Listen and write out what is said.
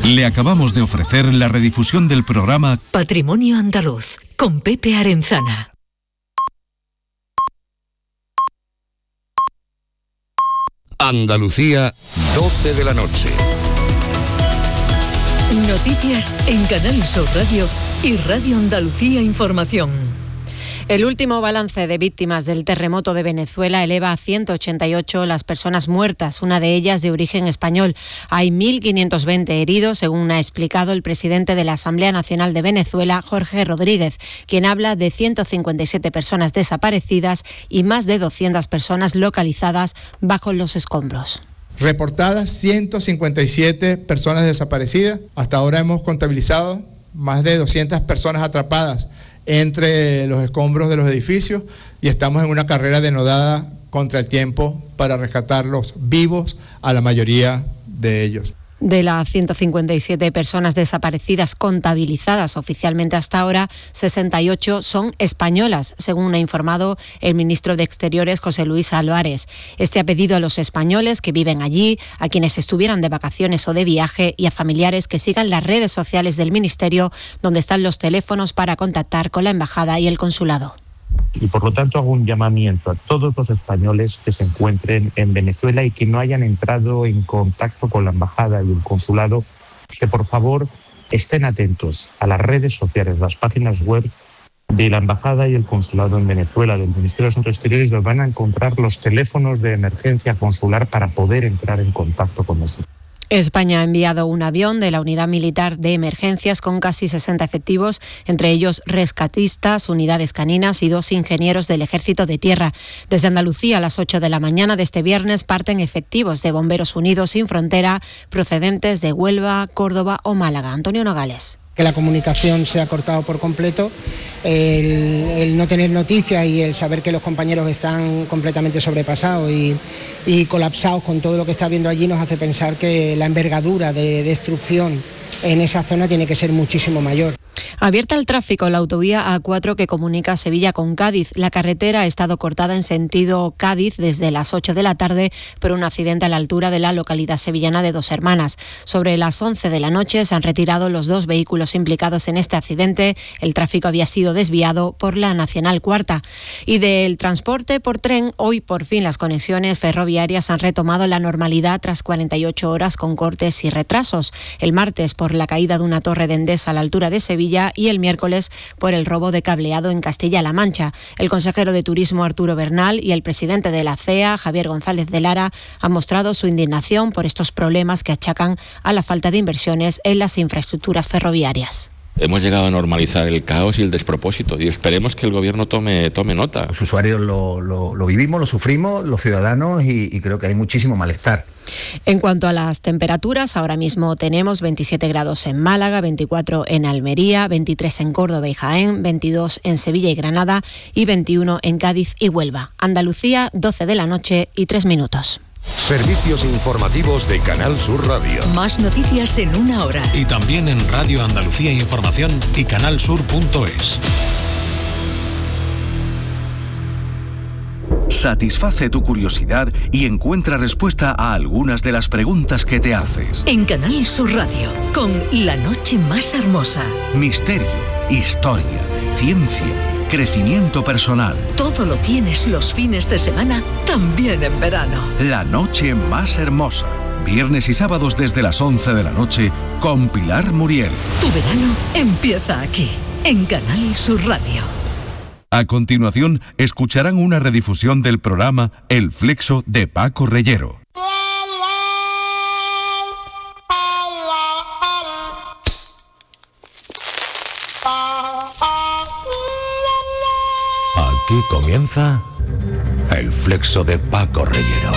Le acabamos de ofrecer la redifusión del programa Patrimonio Andaluz, con Pepe Arenzana. Andalucía, 12 de la noche. Noticias en Canal Sur Radio y Radio Andalucía Información. El último balance de víctimas del terremoto de Venezuela eleva a 188 las personas muertas, una de ellas de origen español. Hay 1.520 heridos, según ha explicado el presidente de la Asamblea Nacional de Venezuela, Jorge Rodríguez, quien habla de 157 personas desaparecidas y más de 200 personas localizadas bajo los escombros. Reportadas 157 personas desaparecidas. Hasta ahora hemos contabilizado más de 200 personas atrapadas entre los escombros de los edificios y estamos en una carrera denodada contra el tiempo para rescatarlos vivos a la mayoría de ellos. De las 157 personas desaparecidas contabilizadas oficialmente hasta ahora, 68 son españolas, según ha informado el ministro de Exteriores, José Luis Álvarez. Este ha pedido a los españoles que viven allí, a quienes estuvieran de vacaciones o de viaje y a familiares que sigan las redes sociales del ministerio, donde están los teléfonos para contactar con la embajada y el consulado. Y por lo tanto hago un llamamiento a todos los españoles que se encuentren en Venezuela y que no hayan entrado en contacto con la embajada y el consulado, que por favor estén atentos a las redes sociales, las páginas web de la embajada y el consulado en Venezuela, del Ministerio de Asuntos Exteriores, donde van a encontrar los teléfonos de emergencia consular para poder entrar en contacto con nosotros. España ha enviado un avión de la Unidad Militar de Emergencias con casi 60 efectivos, entre ellos rescatistas, unidades caninas y 2 ingenieros del Ejército de Tierra. Desde Andalucía, a las 8 de la mañana de este viernes, parten efectivos de Bomberos Unidos Sin Frontera procedentes de Huelva, Córdoba o Málaga. Antonio Nogales. Que la comunicación se ha cortado por completo, el no tener noticias y el saber que los compañeros están completamente sobrepasados y colapsados con todo lo que está habiendo allí nos hace pensar que la envergadura de destrucción en esa zona tiene que ser muchísimo mayor. Abierta al tráfico la autovía A4 que comunica Sevilla con Cádiz. La carretera ha estado cortada en sentido Cádiz desde las 8 de la tarde por un accidente a la altura de la localidad sevillana de Dos Hermanas. Sobre las 11 de la noche se han retirado los 2 vehículos implicados en este accidente. El tráfico había sido desviado por la Nacional Cuarta. Y del transporte por tren, hoy por fin las conexiones ferroviarias han retomado la normalidad tras 48 horas con cortes y retrasos. El martes por la caída de una torre de Endesa a la altura de Sevilla y el miércoles por el robo de cableado en Castilla-La Mancha. El consejero de Turismo Arturo Bernal y el presidente de la CEA, Javier González de Lara, han mostrado su indignación por estos problemas que achacan a la falta de inversiones en las infraestructuras ferroviarias. Hemos llegado a normalizar el caos y el despropósito y esperemos que el gobierno tome nota. Los usuarios lo vivimos, lo sufrimos, los ciudadanos y creo que hay muchísimo malestar. En cuanto a las temperaturas, ahora mismo tenemos 27 grados en Málaga, 24 en Almería, 23 en Córdoba y Jaén, 22 en Sevilla y Granada y 21 en Cádiz y Huelva. Andalucía, 12 de la noche y 3 minutos. Servicios informativos de Canal Sur Radio. Más noticias en una hora. y también en Radio Andalucía Información y canalsur.es. Satisface tu curiosidad y encuentra respuesta a algunas de las preguntas que te haces. En Canal Sur Radio, con La Noche Más Hermosa. Misterio, historia, ciencia, crecimiento personal. Todo lo tienes los fines de semana, también en verano. La Noche Más Hermosa. Viernes y sábados desde las 11 de la noche con Pilar Muriel. Tu verano empieza aquí, en Canal Sur Radio. A continuación, escucharán una redifusión del programa El Flexo de Paco Reyero. Aquí comienza El Flexo de Paco Reyero.